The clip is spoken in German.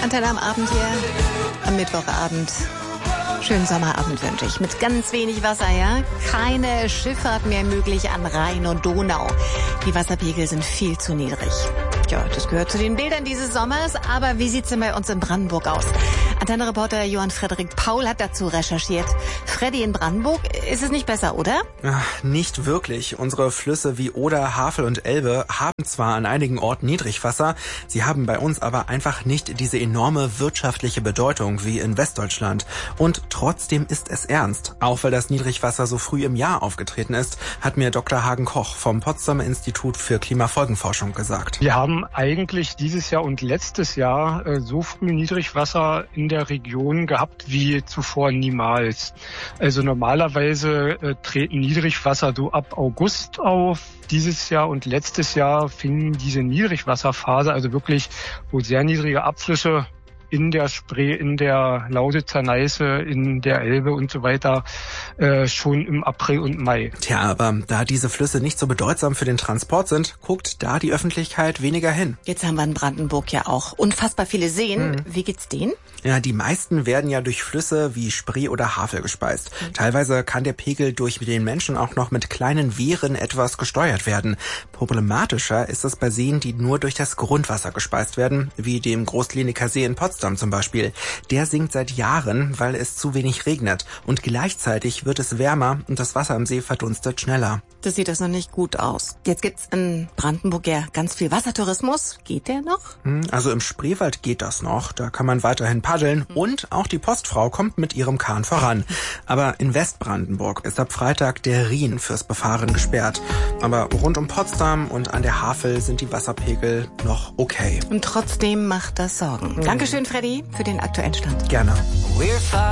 Antenne am Abend hier, am Mittwochabend. Schönen Sommerabend wünsche ich. Mit ganz wenig Wasser, ja? Keine Schifffahrt mehr möglich an Rhein und Donau. Die Wasserpegel sind viel zu niedrig. Ja, das gehört zu den Bildern dieses Sommers. Aber wie sieht's denn bei uns in Brandenburg aus? Antenne-Reporter Johann Frederik Paul hat dazu recherchiert. Freddy, in Brandenburg ist es nicht besser, oder? Ach, nicht wirklich. Unsere Flüsse wie Oder, Havel und Elbe haben zwar an einigen Orten Niedrigwasser, sie haben bei uns aber einfach nicht diese enorme wirtschaftliche Bedeutung wie in Westdeutschland. Und trotzdem ist es ernst. Auch weil das Niedrigwasser so früh im Jahr aufgetreten ist, hat mir Dr. Hagen Koch vom Potsdamer Institut für Klimafolgenforschung gesagt. Wir haben eigentlich dieses Jahr und letztes Jahr so früh Niedrigwasser in der Region gehabt wie zuvor niemals. Also normalerweise treten Niedrigwasser so ab August auf. Dieses Jahr und letztes Jahr fing diese Niedrigwasserphase, also wirklich, wo sehr niedrige Abflüsse in der Spree, in der Lausitzer Neiße, in der Elbe und so weiter, schon im April und Mai. Tja, aber da diese Flüsse nicht so bedeutsam für den Transport sind, guckt da die Öffentlichkeit weniger hin. Jetzt haben wir in Brandenburg ja auch unfassbar viele Seen. Wie geht's denen? Ja, die meisten werden ja durch Flüsse wie Spree oder Havel gespeist. Teilweise kann der Pegel durch den Menschen auch noch mit kleinen Wehren etwas gesteuert werden. Problematischer ist es bei Seen, die nur durch das Grundwasser gespeist werden, wie dem Großkliniker See in Potsdam zum Beispiel. Der sinkt seit Jahren, weil es zu wenig regnet. Und gleichzeitig wird es wärmer und das Wasser im See verdunstet schneller. Das sieht das noch nicht gut aus. Jetzt gibt's in Brandenburg ja ganz viel Wassertourismus. Geht der noch? Also im Spreewald geht das noch. Da kann man weiterhin paddeln. Und auch die Postfrau kommt mit ihrem Kahn voran. Aber in Westbrandenburg ist ab Freitag der Rhin fürs Befahren gesperrt. Aber rund um Potsdam und an der Havel sind die Wasserpegel noch okay. Und trotzdem macht das Sorgen. Dankeschön, Freddy, für den aktuellen Stand. Gerne.